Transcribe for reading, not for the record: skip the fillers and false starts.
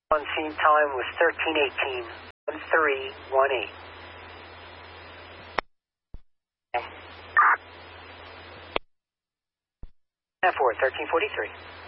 On scene time was 13:18. 1318. And for 1343.